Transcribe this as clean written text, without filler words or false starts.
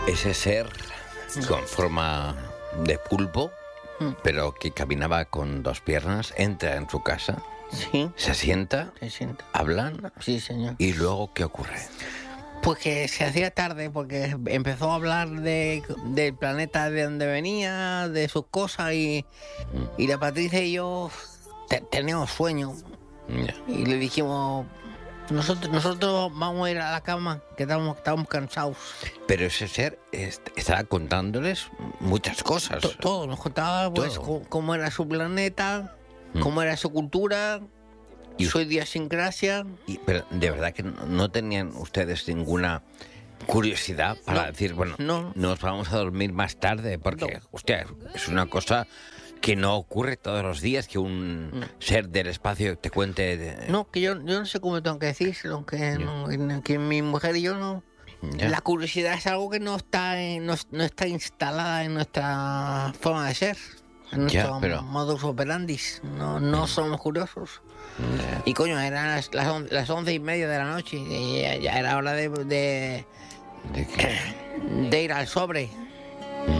Ese ser con forma de pulpo, pero que caminaba con dos piernas, entra en su casa, Sí, se sienta, se sienta. hablan, Sí, señor. y luego, ¿qué ocurre? Pues que se hacía tarde porque empezó a hablar del planeta de donde venía, de sus cosas y la Patricia y yo teníamos sueño Ya. y le dijimos, nosotros vamos a ir a la cama, que estamos cansados. Pero ese ser estaba contándoles muchas cosas. Todo, nos contaba pues Todo. cómo era su planeta, cómo era su cultura, Y- su idiosincrasia. Pero de verdad que no tenían ustedes ninguna curiosidad para No, decir, bueno, no. nos vamos a dormir más tarde, porque, No. hostia, es una cosa que no ocurre todos los días, que un ser del espacio te cuente... No, que yo no sé cómo tengo que decirlo, que mi mujer y yo no... Ya. La curiosidad es algo que no está instalada en nuestra forma de ser, en Ya, nuestro pero- modus operandi. No somos curiosos. Y coño, eran las 11:30 de la noche y ya era hora de ¿De qué? de ir al sobre.